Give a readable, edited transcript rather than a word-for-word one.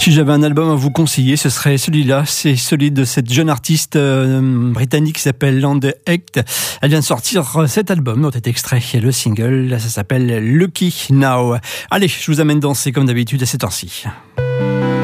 Si j'avais un album à vous conseiller, ce serait celui-là. C'est celui de cette jeune artiste britannique qui s'appelle Lande Hecht. Elle vient de sortir cet album dont est extrait le single. Ça s'appelle Lucky Now. Allez, je vous amène danser comme d'habitude à cette heure-ci.